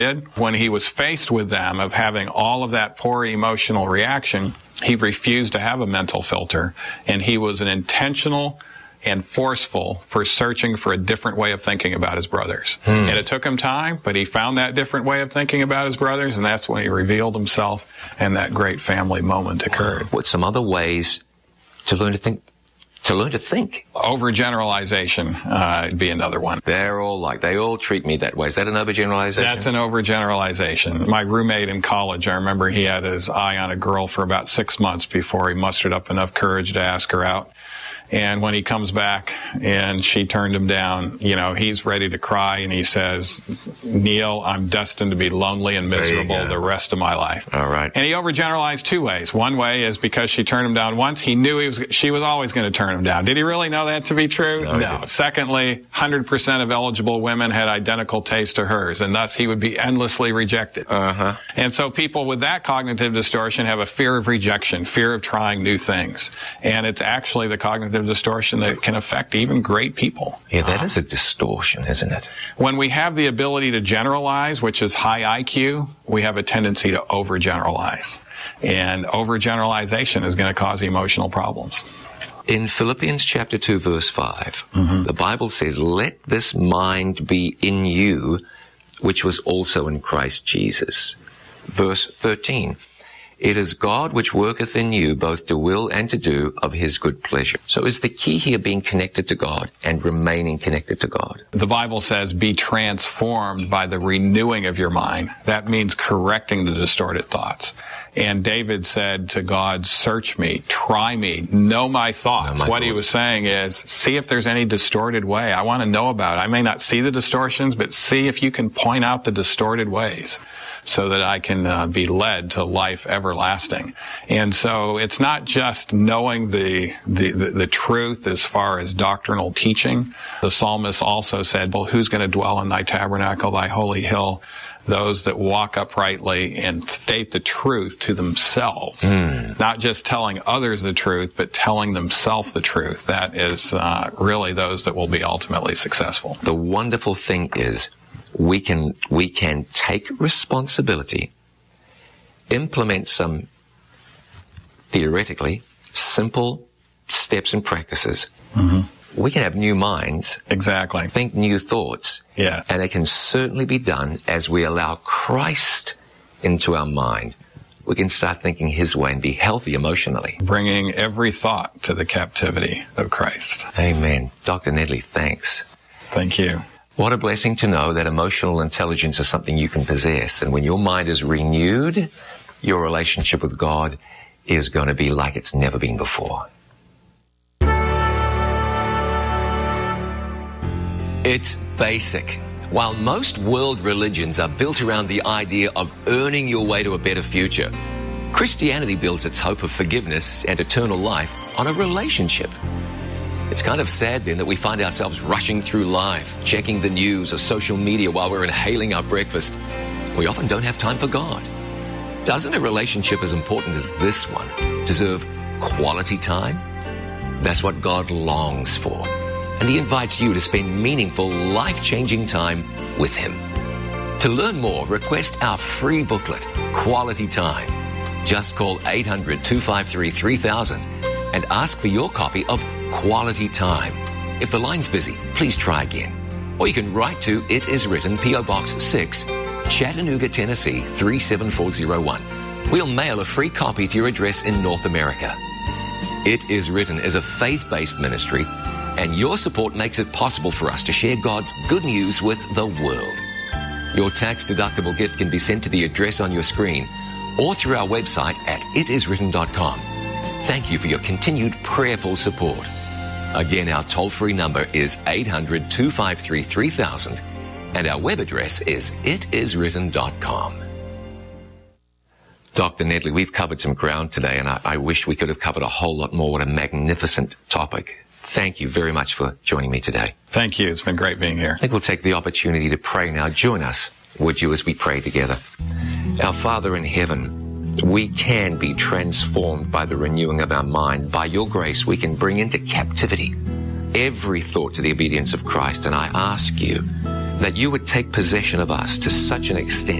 did. When he was faced with them of having all of that poor emotional reaction, he refused to have a mental filter, and he was an intentional and forceful for searching for a different way of thinking about his brothers. And it took him time, but he found that different way of thinking about his brothers, and that's when he revealed himself, and that great family moment occurred. What's some other ways to learn to think? Overgeneralization would be another one. They all treat me that way. Is that an overgeneralization? That's an overgeneralization. My roommate in college, I remember he had his eye on a girl for about 6 months before he mustered up enough courage to ask her out. And when he comes back and she turned him down, he's ready to cry, and he says, Neil, I'm destined to be lonely and miserable the rest of my life. All right. And he overgeneralized 2 ways. One way is because she turned him down once, he knew she was always going to turn him down. Did he really know that to be true? No. Secondly, 100% of eligible women had identical taste to hers, and thus he would be endlessly rejected. And so people with that cognitive distortion have a fear of rejection, fear of trying new things. And it's actually the cognitive distortion that can affect even great people. Yeah, that is a distortion, isn't it? When we have the ability to generalize, which is high IQ, we have a tendency to overgeneralize. And overgeneralization is going to cause emotional problems. In Philippians chapter 2, verse 5, the Bible says, let this mind be in you, which was also in Christ Jesus. Verse 13, it is God which worketh in you both to will and to do of his good pleasure. So is the key here being connected to God and remaining connected to God? The Bible says, be transformed by the renewing of your mind. That means correcting the distorted thoughts. And David said to God, search me, try me, know my thoughts. What he was saying is, see if there's any distorted way. I want to know about it. I may not see the distortions, but see if you can point out the distorted ways, so that I can be led to life everlasting. And so it's not just knowing the truth as far as doctrinal teaching. The psalmist also said, well, who's going to dwell in thy tabernacle, thy holy hill? Those that walk uprightly and state the truth to themselves. Not just telling others the truth, but telling themselves the truth. That is really those that will be ultimately successful. The wonderful thing is, we can take responsibility, implement some theoretically simple steps and practices. We can have new minds. Exactly. Think new thoughts. Yeah. And it can certainly be done as we allow Christ into our mind. We can start thinking his way and be healthy emotionally. Bringing every thought to the captivity of Christ. Amen. Dr. Nedley, thanks. Thank you. What a blessing to know that emotional intelligence is something you can possess. And when your mind is renewed, your relationship with God is going to be like it's never been before. It's basic. While most world religions are built around the idea of earning your way to a better future, Christianity builds its hope of forgiveness and eternal life on a relationship. It's kind of sad then that we find ourselves rushing through life, checking the news or social media while we're inhaling our breakfast. We often don't have time for God. Doesn't a relationship as important as this one deserve quality time? That's what God longs for. And he invites you to spend meaningful, life-changing time with him. To learn more, request our free booklet, Quality Time. Just call 800-253-3000 and ask for your copy of Quality Time. If the line's busy, please try again. Or you can write to It Is Written, P.O. Box 6, Chattanooga, Tennessee 37401. We'll mail a free copy to your address in North America. It Is Written is a faith-based ministry, and your support makes it possible for us to share God's good news with the world. Your tax-deductible gift can be sent to the address on your screen or through our website at itiswritten.com. Thank you for your continued prayerful support. Again, our toll-free number is 800-253-3000, and our web address is itiswritten.com. Dr. Nedley, we've covered some ground today, and I wish we could have covered a whole lot more. What a magnificent topic. Thank you very much for joining me today. Thank you. It's been great being here. I think we'll take the opportunity to pray now. Join us, would you, as we pray together. Our Father in heaven, we can be transformed by the renewing of our mind. By your grace, we can bring into captivity every thought to the obedience of Christ. And I ask you that you would take possession of us to such an extent